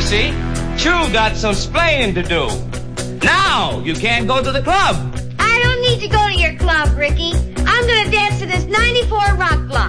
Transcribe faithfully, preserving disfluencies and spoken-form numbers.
Lucy, Chew got some splaining to do. Now you can't go to the club. I don't need to go to your club, Ricky. I'm gonna dance to this ninety-four rock block.